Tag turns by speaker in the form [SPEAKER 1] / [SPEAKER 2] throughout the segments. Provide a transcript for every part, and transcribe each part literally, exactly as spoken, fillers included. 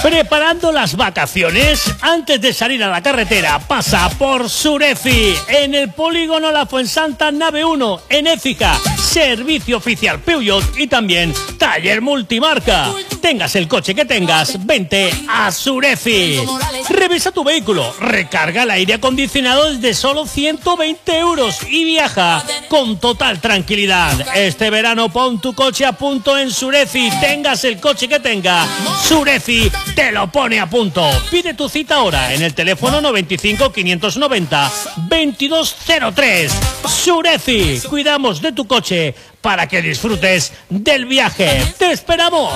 [SPEAKER 1] ¿Preparando las vacaciones? Antes de salir a la carretera, pasa por Surefi, en el polígono La Fuensanta Nave uno, en Écija. Servicio oficial Peugeot y también taller multimarca. Tengas el coche que tengas, vente a Surefi. Revisa tu vehículo, recarga el aire acondicionado desde solo ciento veinte euros y viaja con total tranquilidad. Este verano pon tu coche a punto en Surefi. Tengas el coche que tenga, Surefi te lo pone a punto. Pide tu cita ahora en el teléfono noventa y cinco, quinientos noventa, veintidós cero tres. Surefi, cuidamos de tu coche para que disfrutes del viaje. ¡Te esperamos!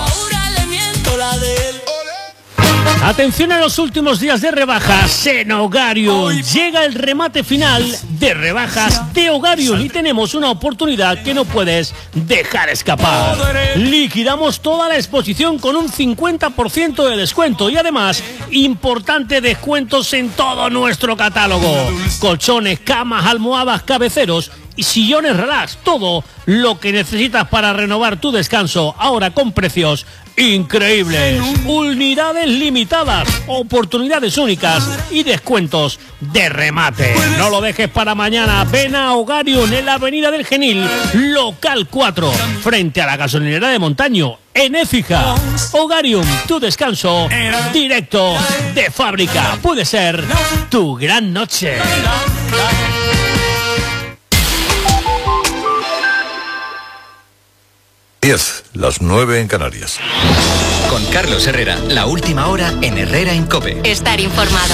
[SPEAKER 1] Atención a los últimos días de rebajas en Hogarium. Llega el remate final de rebajas de Hogarium y tenemos una oportunidad que no puedes dejar escapar. Liquidamos toda la exposición con un cincuenta por ciento de descuento y además importantes descuentos en todo nuestro catálogo. Colchones, camas, almohadas, cabeceros y sillones relax, todo lo que necesitas para renovar tu descanso, ahora con precios increíbles. Unidades limitadas, oportunidades únicas y descuentos de remate. No lo dejes para mañana. Ven a Hogarium en la Avenida del Genil, local cuatro, frente a la gasolinera de Montaño, en Écija. Hogarium, tu descanso directo de fábrica. Puede ser tu gran noche.
[SPEAKER 2] diez, las nueve en Canarias.
[SPEAKER 3] Con Carlos Herrera, la última hora en Herrera en COPE.
[SPEAKER 4] Estar informado.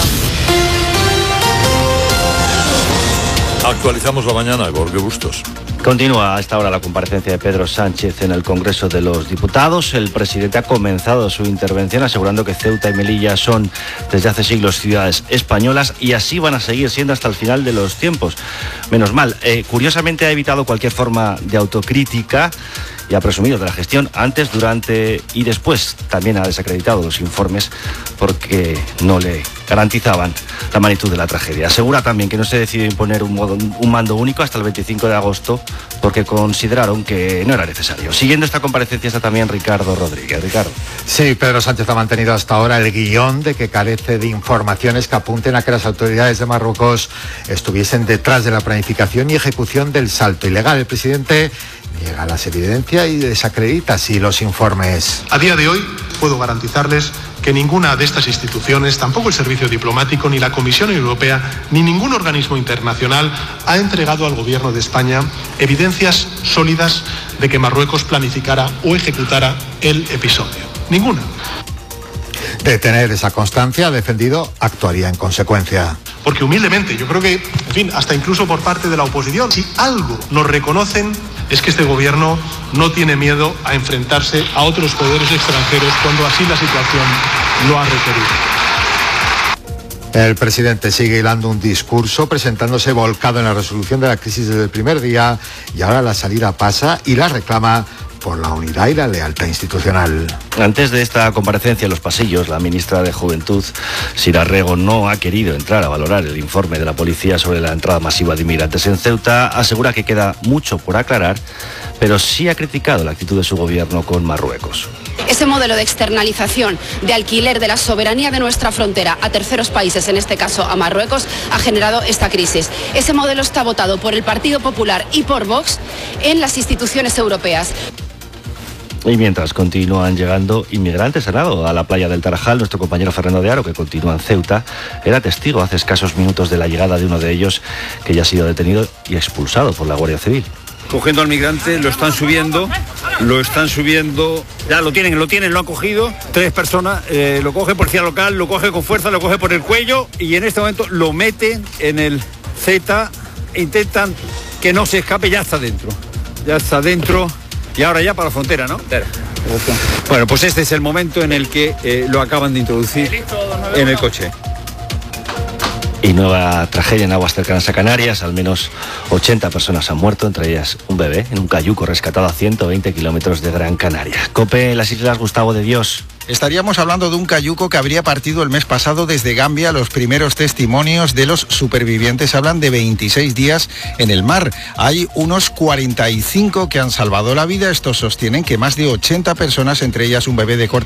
[SPEAKER 2] Actualizamos la mañana, Jorge Bustos.
[SPEAKER 5] Continúa a esta hora la comparecencia de Pedro Sánchez en el Congreso de los Diputados. El presidente ha comenzado su intervención asegurando que Ceuta y Melilla son desde hace siglos ciudades españolas y así van a seguir siendo hasta el final de los tiempos. Menos mal. Eh, curiosamente ha evitado cualquier forma de autocrítica y ha presumido de la gestión antes, durante y después. También ha desacreditado los informes porque no le garantizaban la magnitud de la tragedia. Asegura también que no se decidió imponer un, modo, un mando único hasta el veinticinco de agosto porque consideraron que no era necesario. Siguiendo esta comparecencia está también Ricardo Rodríguez. Ricardo.
[SPEAKER 6] Sí, Pedro Sánchez ha mantenido hasta ahora el guión de que carece de informaciones que apunten a que las autoridades de Marruecos estuviesen detrás de la planificación y ejecución del salto ilegal. El presidente niega las evidencias y desacredita así los informes.
[SPEAKER 7] A día de hoy puedo garantizarles que ninguna de estas instituciones, tampoco el Servicio Diplomático, ni la Comisión Europea, ni ningún organismo internacional ha entregado al Gobierno de España evidencias sólidas de que Marruecos planificara o ejecutara el episodio. Ninguna.
[SPEAKER 6] De tener esa constancia, ha defendido, actuaría en consecuencia.
[SPEAKER 7] Porque humildemente, yo creo que, en fin, hasta incluso por parte de la oposición, si algo nos reconocen es que este gobierno no tiene miedo a enfrentarse a otros poderes extranjeros cuando así la situación lo ha requerido.
[SPEAKER 6] El presidente sigue hilando un discurso, presentándose volcado en la resolución de la crisis desde el primer día y ahora la salida pasa y la reclama por la unidad y la lealtad institucional.
[SPEAKER 5] Antes de esta comparecencia en los pasillos, la ministra de Juventud, Sira Rego, no ha querido entrar a valorar el informe de la policía sobre la entrada masiva de inmigrantes en Ceuta. Asegura que queda mucho por aclarar, pero sí ha criticado la actitud de su gobierno con Marruecos.
[SPEAKER 8] Ese modelo de externalización, de alquiler de la soberanía de nuestra frontera a terceros países, en este caso a Marruecos, ha generado esta crisis. Ese modelo está votado por el Partido Popular y por Vox en las instituciones europeas.
[SPEAKER 5] Y mientras continúan llegando inmigrantes a nado a la playa del Tarajal, nuestro compañero Fernando de Aro, que continúa en Ceuta, era testigo hace escasos minutos de la llegada de uno de ellos que ya ha sido detenido y expulsado por la Guardia Civil.
[SPEAKER 9] Cogiendo al migrante, lo están subiendo, lo están subiendo, ya lo tienen, lo tienen, lo han cogido, tres personas, eh, lo coge policía local, lo coge con fuerza, lo coge por el cuello y en este momento lo meten en el Z, intentan que no se escape, ya está dentro, ya está dentro. Y ahora ya para la frontera, ¿no? Bueno, pues este es el momento en el que eh, lo acaban de introducir en el coche.
[SPEAKER 5] Y nueva tragedia en aguas cercanas a Canarias. Al menos ochenta personas han muerto, entre ellas un bebé, en un cayuco rescatado a ciento veinte kilómetros de Gran Canaria. COPE, las Islas Gustavo de Dios.
[SPEAKER 10] Estaríamos hablando de un cayuco que habría partido el mes pasado desde Gambia. Los primeros testimonios de los supervivientes hablan de veintiséis días en el mar. Hay unos cuarenta y cinco que han salvado la vida. Estos sostienen que más de ochenta personas, entre ellas un bebé de corta